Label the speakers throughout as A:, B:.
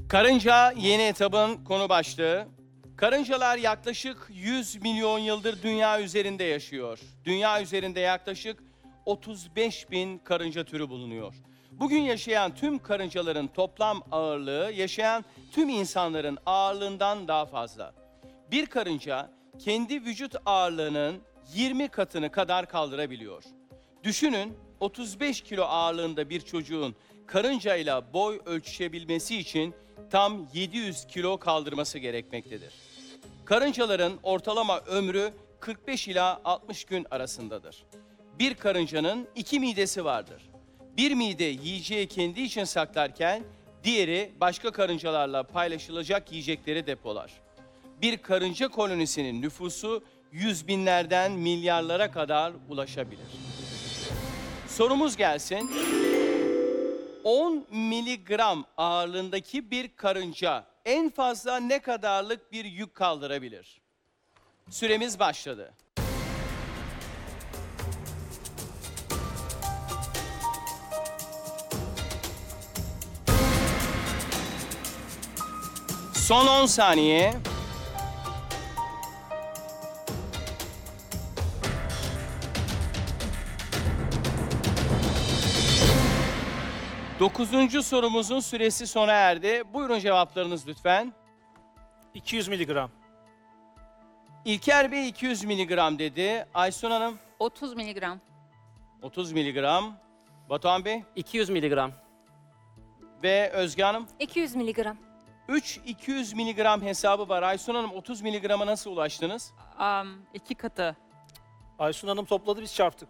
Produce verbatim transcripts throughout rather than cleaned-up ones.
A: Karınca yeni etabın konu başlığı. Karıncalar yaklaşık yüz milyon yıldır dünya üzerinde yaşıyor. Dünya üzerinde yaklaşık otuz beş bin karınca türü bulunuyor. Bugün yaşayan tüm karıncaların toplam ağırlığı yaşayan tüm insanların ağırlığından daha fazla. Bir karınca kendi vücut ağırlığının yirmi katını kadar kaldırabiliyor. Düşünün, otuz beş kilo ağırlığında bir çocuğun karıncayla boy ölçüşebilmesi için tam yedi yüz kilo kaldırması gerekmektedir. Karıncaların ortalama ömrü kırk beş ila altmış gün arasındadır. Bir karıncanın iki midesi vardır. Bir mide yiyeceği kendi için saklarken diğeri başka karıncalarla paylaşılacak yiyecekleri depolar. Bir karınca kolonisinin nüfusu yüz binlerden milyarlara kadar ulaşabilir. Sorumuz gelsin. on miligram ağırlığındaki bir karınca en fazla ne kadarlık bir yük kaldırabilir? Süremiz başladı. Son on saniye. Dokuzuncu sorumuzun süresi sona erdi. Buyurun cevaplarınız lütfen.
B: iki yüz miligram.
A: İlker Bey iki yüz miligram dedi. Aysun Hanım
C: otuz miligram.
A: otuz miligram. Batuhan Bey
D: iki yüz miligram.
A: ve Özge Hanım.
E: iki yüz miligram.
A: üç iki yüz miligram hesabı var. Aysun Hanım otuz miligrama nasıl ulaştınız?
C: Um, iki katı.
B: Aysun Hanım topladı, biz çarptık.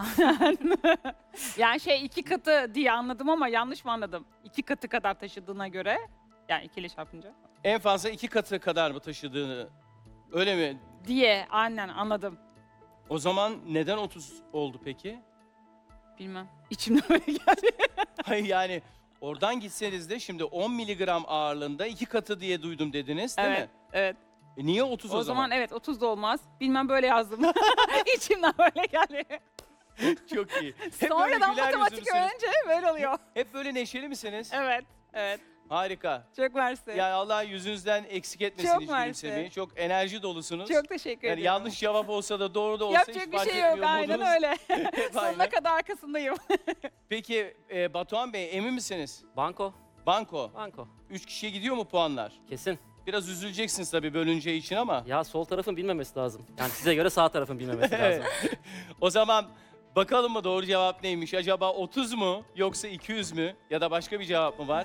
C: Yani şey iki katı diye anladım ama yanlış mı anladım? İki katı kadar taşıdığına göre. Yani ikiyle çarpınca.
A: En fazla iki katı kadar mı taşıdığını, öyle mi?
C: Diye aynen anladım.
A: O zaman neden otuz oldu peki?
C: Bilmem. İçimden öyle geldi.
A: Hayır yani oradan gitseniz de şimdi on miligram ağırlığında iki katı diye duydum dediniz değil
C: Evet,
A: mi?
C: evet.
A: E niye otuz o,
C: O zaman evet otuz da olmaz. Bilmem böyle yazdım. İçimden böyle geldi.
A: Çok iyi. Hep böyle
C: Sonradan
A: güler
C: matematik
A: yüzlüsünüz.
C: öğrenince böyle oluyor.
A: Hep böyle neşeli misiniz?
C: Evet, evet.
A: Harika.
C: Çok mersi.
A: Yani Allah yüzünüzden eksik etmesin
C: Çok
A: hiç
C: mersi.
A: gülümsemeyi. Çok enerji dolusunuz.
C: Çok teşekkür
A: Yani
C: ederim.
A: yanlış cevap olsa da doğru da olsa hiç
C: Yapacak bir
A: fark
C: şey yok.
A: etmiyor
C: Aynen
A: modunuz.
C: öyle.
A: Hep
C: Sonuna
A: aynı.
C: kadar arkasındayım.
A: Peki e, Batuhan Bey emin misiniz?
D: Banko.
A: Banko.
D: Banko.
A: Üç kişiye gidiyor mu puanlar?
D: Kesin.
A: Biraz üzüleceksiniz tabii bölüneceği için ama.
D: Ya sol tarafın bilmemesi lazım. Yani size göre sağ tarafın bilmemesi
A: Evet.
D: lazım.
A: O zaman bakalım mı doğru cevap neymiş? Acaba otuz mu yoksa iki yüz mü? Ya da başka bir cevap mı var?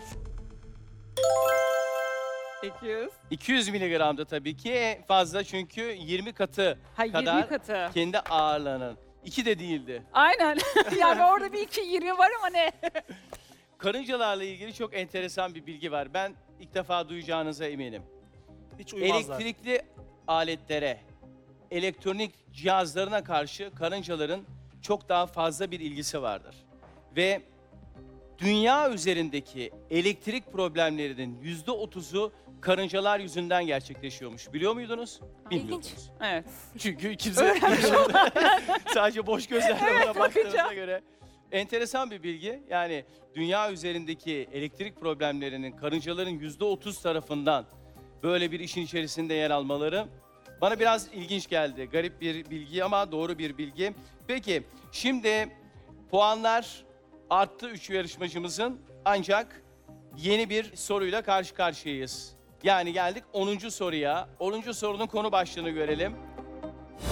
C: iki yüz.
A: iki yüz miligramda tabii ki en fazla çünkü yirmi katı
C: Ha
A: kadar
C: yirmi katı.
A: kendi ağırlığının. İki de değildi.
C: Aynen. Yani orada bir iki yirmi var ama ne?
A: Karıncalarla ilgili çok enteresan bir bilgi var. Ben ilk defa duyacağınıza eminim.
B: Hiç uyumazlar.
A: Elektrikli aletlere, elektronik cihazlarına karşı karıncaların çok daha fazla bir ilgisi vardır. Ve dünya üzerindeki elektrik problemlerinin yüzde otuzu karıncalar yüzünden gerçekleşiyormuş. Biliyor muydunuz? Bilmiyordunuz.
C: Evet.
A: Çünkü kimse sadece boş gözlerle buna baktığınıza göre. Enteresan bir bilgi. Yani dünya üzerindeki elektrik problemlerinin karıncaların yüzde otuz tarafından böyle bir işin içerisinde yer almaları bana biraz ilginç geldi. Garip bir bilgi ama doğru bir bilgi. Peki şimdi puanlar arttı üç yarışmacımızın, ancak yeni bir soruyla karşı karşıyayız. Yani geldik onuncu soruya. onuncu sorunun konu başlığını görelim.